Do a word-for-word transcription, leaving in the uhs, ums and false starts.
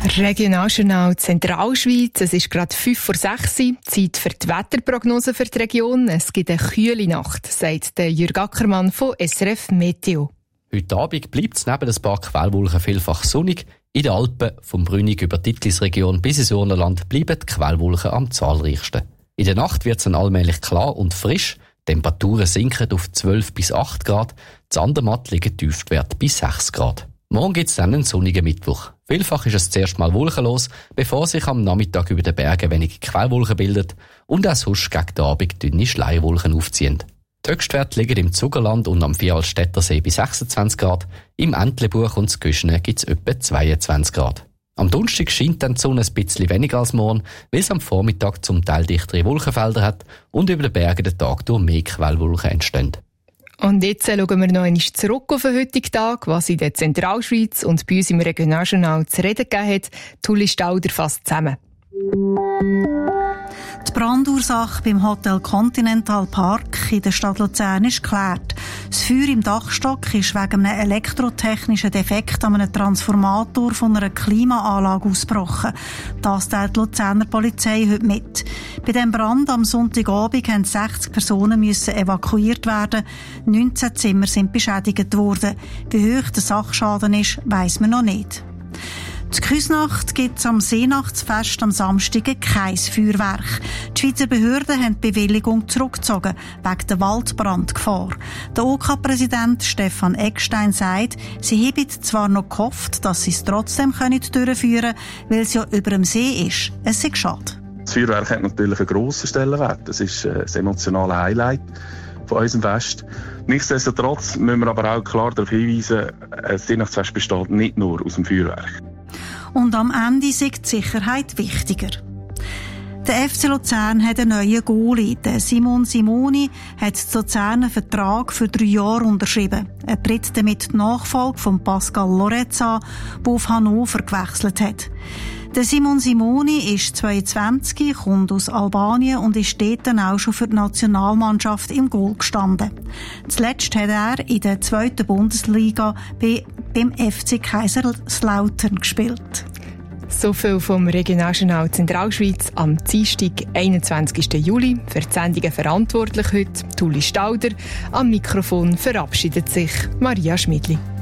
Regionaljournal Zentralschweiz. Es ist gerade fünf vor sechs. Zeit für die Wetterprognose für die Region. Es gibt eine kühle Nacht, sagt der Jürg Ackermann von S R F Meteo. Heute Abend bleibt es neben ein paar Quellwolken vielfach sonnig. In den Alpen, vom Brünig über die Titlisregion bis ins Urnerland, bleiben die Quellwolken am zahlreichsten. In der Nacht wird es dann allmählich klar und frisch. Die Temperaturen sinken auf zwölf bis acht Grad. In Andermatt liegen Tiefstwerte bis sechs Grad. Morgen gibt es dann einen sonnigen Mittwoch. Vielfach ist es zuerst mal wolkenlos, bevor sich am Nachmittag über den Bergen wenige Quellwolken bildet und auch sonst gegen den Abend dünne Schleierwolken aufziehen. Die Höchstwerte liegen im Zugerland und am Vierwaldstättersee bei sechsundzwanzig Grad, im Entlebuch und in Güschne gibt es etwa zweiundzwanzig Grad. Am Donnerstag scheint dann die Sonne ein bisschen weniger als morgen, weil es am Vormittag zum Teil dichtere Wolkenfelder hat und über den Bergen den Tag durch mehr Quellwolken entstehen. Und jetzt schauen wir noch einmal zurück auf den heutigen Tag, was in der Zentralschweiz und bei uns im Regionaljournal zu reden gegeben hat. Tulli Stauder fasst zusammen. Die Brandursache beim Hotel Continental Park in der Stadt Luzern ist geklärt. Das Feuer im Dachstock ist wegen einem elektrotechnischen Defekt an einem Transformator von einer Klimaanlage ausgebrochen. Das teilt die Luzerner Polizei heute mit. Bei dem Brand am Sonntagabend mussten sechzig Personen müssen evakuiert werden. neunzehn Zimmer sind beschädigt worden. Wie hoch der Sachschaden ist, weiss man noch nicht. Zur Küsnacht gibt es am Seenachtsfest am Samstag kein Feuerwerk. Die Schweizer Behörden haben die Bewilligung zurückgezogen, wegen der Waldbrandgefahr. Der O K A-Präsident Stefan Eckstein sagt, sie haben zwar noch gehofft, dass sie es trotzdem durchführen können, weil es ja über dem See ist. Es ist schade. Das Feuerwerk hat natürlich einen grossen Stellenwert. Das ist das emotionale Highlight von unserem Fest. Nichtsdestotrotz müssen wir aber auch klar darauf hinweisen, das Seenachtsfest besteht nicht nur aus dem Feuerwerk. Und am Ende ist die Sicherheit wichtiger. Der F C Luzern hat einen neuen Goalie. Der Simon Simoni hat den Luzerner Vertrag für drei Jahre unterschrieben. Er tritt damit die Nachfolge von Pascal Loretz an, der auf Hannover gewechselt hat. Der Simon Simoni ist zweiundzwanzig, kommt aus Albanien und ist dort dann auch schon für die Nationalmannschaft im Goal gestanden. Zuletzt hat er in der zweiten Bundesliga bei, beim F C Kaiserslautern gespielt. So viel vom Regionaljournal Zentralschweiz am Dienstag, einundzwanzigsten Juli. Für die Sendungen verantwortlich heute Tulli Stauder. Am Mikrofon verabschiedet sich Maria Schmidli.